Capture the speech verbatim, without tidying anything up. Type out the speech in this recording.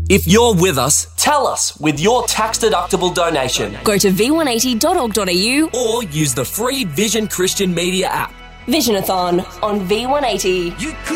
If you're with us, tell us with your tax-deductible donation. Go to v one eighty dot org dot a u Or use the free Vision Christian Media app. Visionathon on V one eighty. You could